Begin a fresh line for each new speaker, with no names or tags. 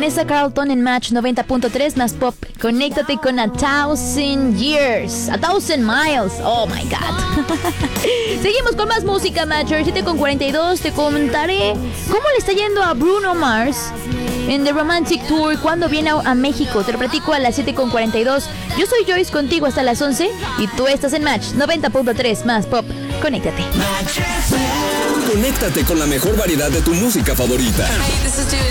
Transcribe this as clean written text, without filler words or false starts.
Vanessa Carlton en Match 90.3 más pop. Conéctate con A Thousand Years, A Thousand Miles. Oh my God. Seguimos con más música, Matcher. 7:42. Te contaré cómo le está yendo a Bruno Mars en The Romantic Tour cuando viene a México. Te lo platico a las 7:42. Yo soy Joyce, contigo hasta las 11 y tú estás en Match 90.3 más pop. Conéctate.
Conéctate con la mejor variedad de tu música favorita.
Hey, this is Dua